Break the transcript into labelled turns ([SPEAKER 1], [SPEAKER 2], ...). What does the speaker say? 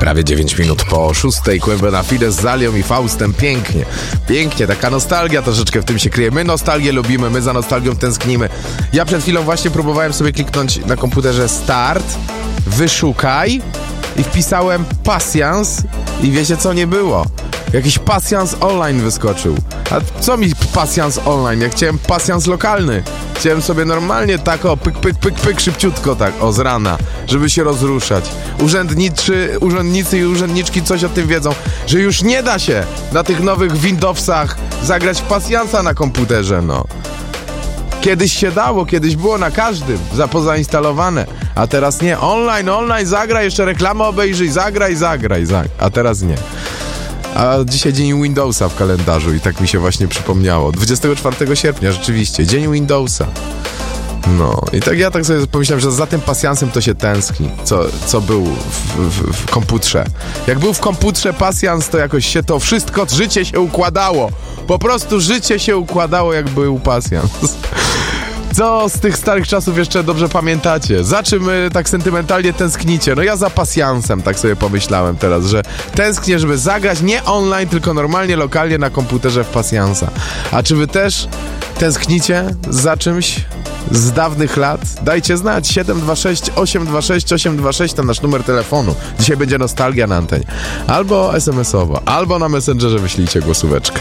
[SPEAKER 1] Prawie 9 minut po 6. Kłębę na Fides z Alią i Faustem. Pięknie, pięknie, taka nostalgia troszeczkę w tym się kryje. My nostalgię lubimy, my za nostalgią tęsknimy. Ja przed chwilą właśnie próbowałem sobie kliknąć na komputerze start, wyszukaj i wpisałem pasjans i wiecie co, nie było. Jakiś pasjans online wyskoczył. A co mi pasjans online? Ja chciałem pasjans lokalny. Chciałem sobie normalnie tak pyk, szybciutko tak, z rana, żeby się rozruszać. Urzędnicy i urzędniczki coś o tym wiedzą, że już nie da się na tych nowych Windowsach zagrać w pasjansa na komputerze, no. Kiedyś się dało, kiedyś było na każdym pozainstalowane, a teraz nie. Online, zagraj, jeszcze reklamę obejrzyj, zagraj, a teraz nie. A dzisiaj dzień Windowsa w kalendarzu i tak mi się właśnie przypomniało. 24 sierpnia, rzeczywiście, dzień Windowsa. No i tak ja tak sobie pomyślałem, że za tym pasjansem to się tęskni, co był w komputrze. Jak był w komputrze pasjans, to jakoś się to wszystko, życie się układało. Po prostu życie się układało, jak był pasjans. Co z tych starych czasów jeszcze dobrze pamiętacie? Za czym tak sentymentalnie tęsknicie? No ja za pasjansem, tak sobie pomyślałem teraz, że tęsknię, żeby zagrać nie online, tylko normalnie, lokalnie na komputerze w pasjansa. A czy wy też tęsknicie za czymś z dawnych lat? Dajcie znać, 726 826 826 to nasz numer telefonu. Dzisiaj będzie nostalgia na antenie. Albo SMS-owo, albo na Messengerze wyślijcie głosóweczkę.